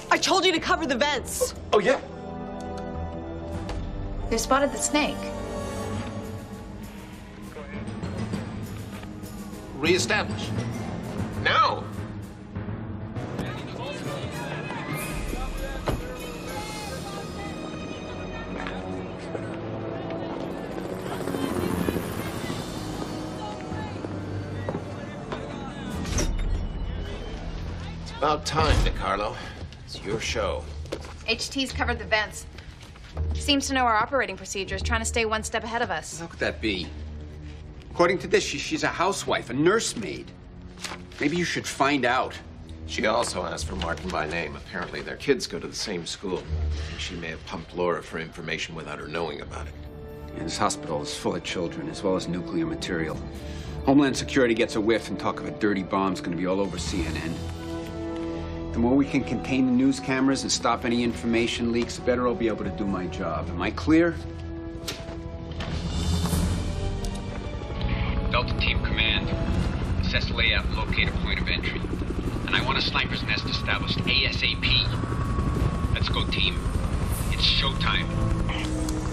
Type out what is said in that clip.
I told you to cover the vents. Oh, yeah. They spotted the snake. Reestablish. Now. It's about time, DeCarlo. It's your show. HT's covered the vents. Seems to know our operating procedures, trying to stay one step ahead of us. How could that be? According to this, she's a housewife, a nursemaid. Maybe you should find out. She also asked for Martin by name. Apparently, their kids go to the same school. She may have pumped Laura for information without her knowing about it. And this hospital is full of children, as well as nuclear material. Homeland Security gets a whiff and talk of a dirty bomb's going to be all over CNN. The more we can contain the news cameras and stop any information leaks, the better I'll be able to do my job. Am I clear? Delta Team Command. Assess layout and locate a point of entry. And I want a sniper's nest established ASAP. Let's go, team. It's showtime.